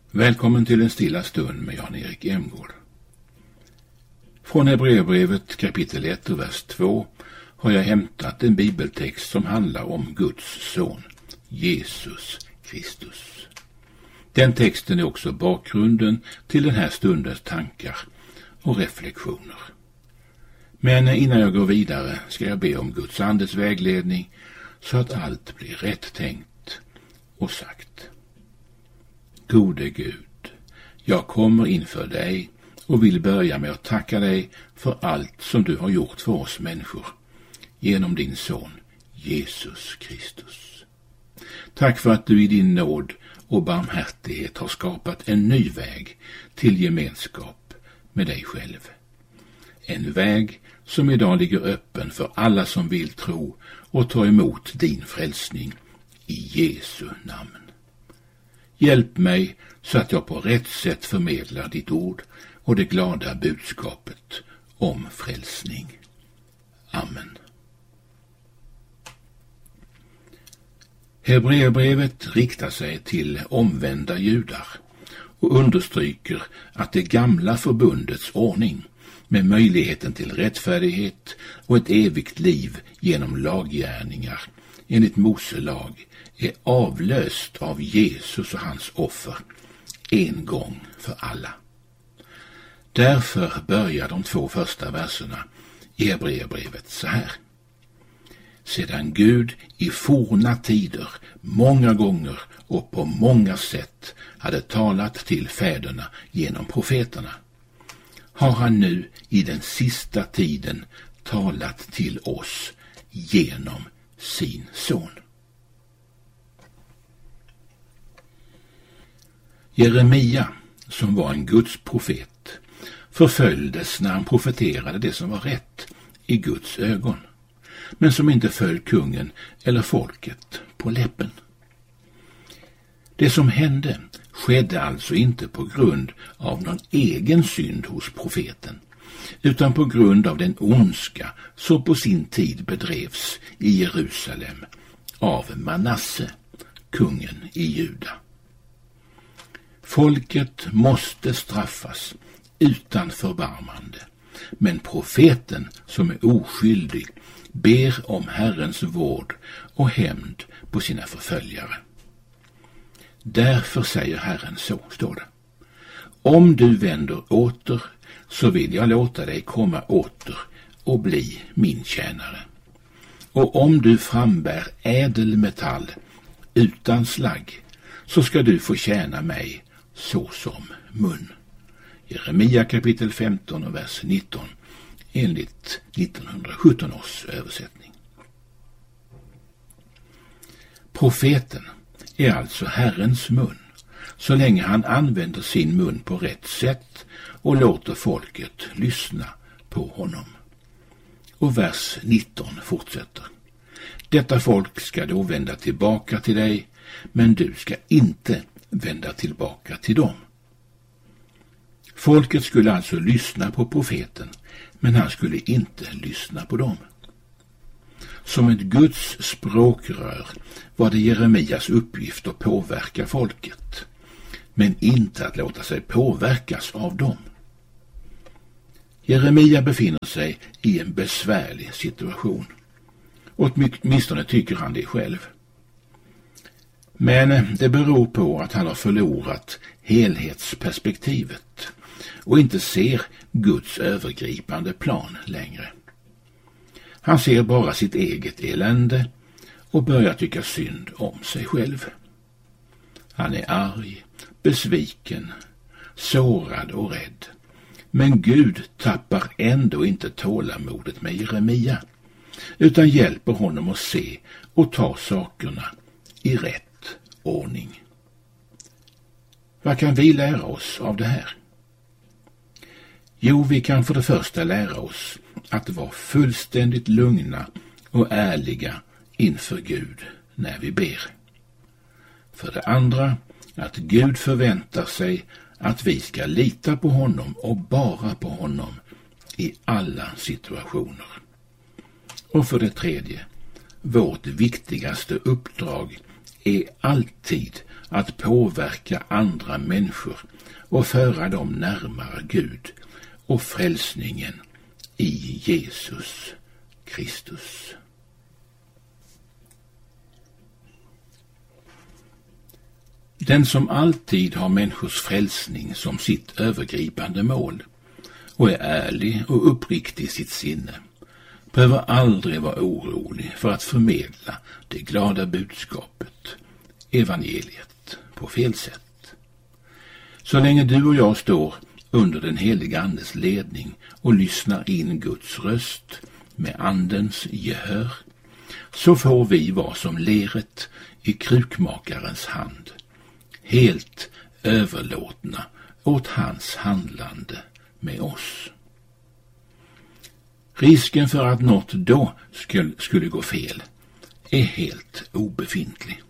Välkommen till en stilla stund med Jan-Erik Emgård. Från Hebreerbrevet kapitel 1 och vers 2 har jag hämtat en bibeltext som handlar om Guds son, Jesus Kristus. Den texten är också bakgrunden till den här stundens tankar och reflektioner. Men innan jag går vidare ska jag be om Guds andes vägledning så att allt blir rätt tänkt och sagt. Gode Gud, jag kommer inför dig och vill börja med att tacka dig för allt som du har gjort för oss människor genom din son Jesus Kristus. Tack för att du i din nåd och barmhärtighet har skapat en ny väg till gemenskap med dig själv. En väg som idag ligger öppen för alla som vill tro och ta emot din frälsning i Jesu namn. Hjälp mig så att jag på rätt sätt förmedlar ditt ord och det glada budskapet om frälsning. Amen. Hebreerbrevet riktar sig till omvända judar och understryker att det gamla förbundets ordning med möjligheten till rättfärdighet och ett evigt liv genom laggärningar enligt Mose lag är avlöst av Jesus och hans offer en gång för alla. Därför börjar de 2 första verserna i Hebreerbrevet så här. Sedan Gud i forna tider många gånger och på många sätt hade talat till fäderna genom profeterna, har han nu i den sista tiden talat till oss genom sin son. Jeremia, som var en Guds profet, förföljdes när han profeterade det som var rätt i Guds ögon, men som inte föll kungen eller folket på läppen. Det som hände skedde alltså inte på grund av någon egen synd hos profeten, utan på grund av den ondska som på sin tid bedrevs i Jerusalem av Manasse, kungen i Juda. Folket måste straffas utan förbarmande, men profeten som är oskyldig ber om Herrens vård och hämnd på sina förföljare. Därför säger Herren så, står det. Om du vänder åter, så vill jag låta dig komma åter och bli min tjänare. Och om du frambär ädelmetall utan slagg, så ska du få tjäna mig såsom mun. Jeremia kapitel 15 och vers 19 enligt 1917 års översättning. Profeten är alltså Herrens mun, så länge han använder sin mun på rätt sätt och låter folket lyssna på honom. Och vers 19 fortsätter. Detta folk ska då vända tillbaka till dig, men du ska inte vända tillbaka till dem. Folket skulle alltså lyssna på profeten, men han skulle inte lyssna på dem. Som ett Guds språkrör var det Jeremias uppgift att påverka folket, men inte att låta sig påverkas av dem. Jeremia befinner sig i en besvärlig situation. Åtminstone tycker han det själv. Men det beror på att han har förlorat helhetsperspektivet och inte ser Guds övergripande plan längre. Han ser bara sitt eget elände och börjar tycka synd om sig själv. Han är arg, besviken, sårad och rädd. Men Gud tappar ändå inte tålamodet med Jeremia, utan hjälper honom att se och ta sakerna i rätt ordning. Vad kan vi lära oss av det här? Jo, vi kan för det första lära oss att vara fullständigt lugna och ärliga inför Gud när vi ber. För det andra att Gud förväntar sig att vi ska lita på honom och bara på honom i alla situationer. Och för det tredje, vårt viktigaste uppdrag är alltid att påverka andra människor och föra dem närmare Gud och frälsningen i Jesus Kristus. Den som alltid har människors frälsning som sitt övergripande mål och är ärlig och uppriktig i sitt sinne behöver aldrig vara orolig för att förmedla det glada budskapet, evangeliet, på fel sätt. Så länge du och jag står under den heliga Andes ledning och lyssnar in Guds röst med Andens gehör, så får vi vara som leret i krukmakarens hand, helt överlåtna åt hans handlande med oss. Risken för att något då skulle gå fel är helt obefintlig.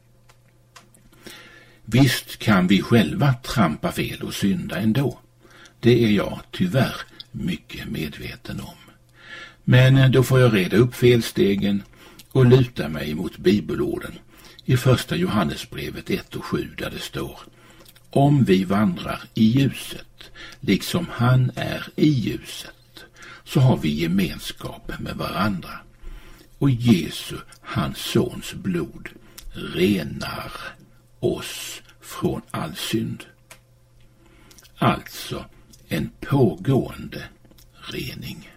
Visst kan vi själva trampa fel och synda ändå. Det är jag tyvärr mycket medveten om. Men då får jag reda upp felstegen och luta mig mot bibelorden i första Johannesbrevet 1:7 där det står: om vi vandrar i ljuset, liksom han är i ljuset, så har vi gemenskap med varandra. Och Jesu, hans sons blod, renar oss från all synd. Alltså en pågående rening.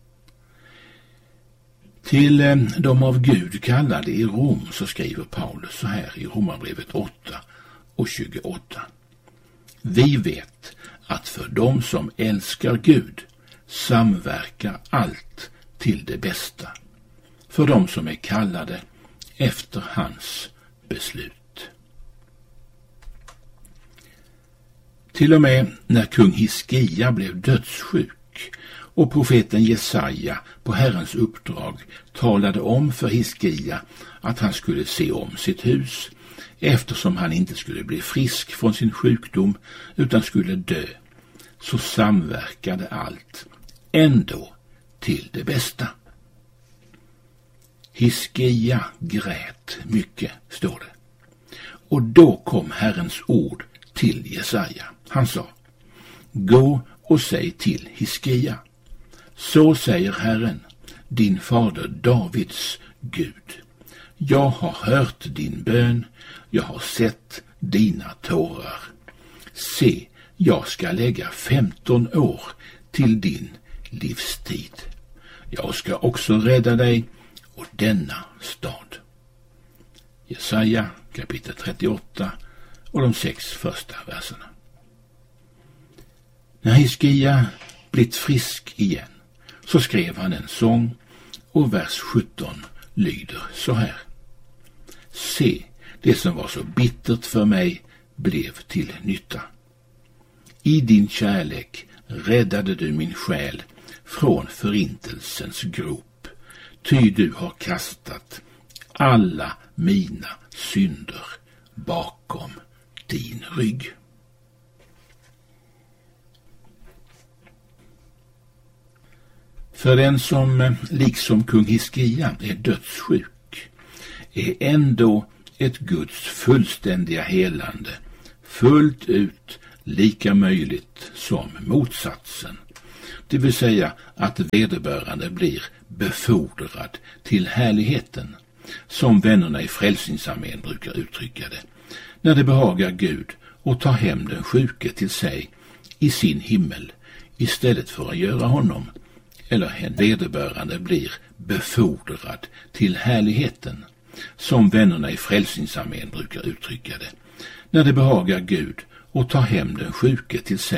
Till de av Gud kallade i Rom så skriver Paulus så här i Romarbrevet 8:28. Vi vet att för dem som älskar Gud samverkar allt till det bästa, för dem som är kallade efter hans beslut. Till och med när kung Hiskia blev dödssjuk och profeten Jesaja på Herrens uppdrag talade om för Hiskia att han skulle se om sitt hus, eftersom han inte skulle bli frisk från sin sjukdom utan skulle dö, så samverkade allt ändå till det bästa. Hiskia grät mycket, står det. Och då kom Herrens ord till Jesaja. Han sa: gå och säg till Hiskia, så säger Herren, din fader Davids Gud. Jag har hört din bön, jag har sett dina tårar. Se, jag ska lägga 15 år till din livstid. Jag ska också rädda dig och denna stad. Jesaja kapitel 38 och de 6 första verserna. När Hiskia blivit frisk igen så skrev han en sång, och vers 17 lyder så här: se, det som var så bittert för mig blev till nytta. I din kärlek räddade du min själ från förintelsens grop, ty du har kastat alla mina synder bakom din rygg. För den som liksom kung Hiskia är dödssjuk är ändå ett Guds fullständiga helande fullt ut lika möjligt som motsatsen, det vill säga att vederbörande blir befordrad till härligheten, som vännerna i Frälsningsarmén brukar uttrycka det, när det behagar Gud och ta hem den sjuke till sig i sin himmel istället för att göra honom eller vederbörande blir befordrad till härligheten, som vännerna i Frälsningsarmén brukar uttrycka det, när det behagar Gud och ta hem den sjuke till sig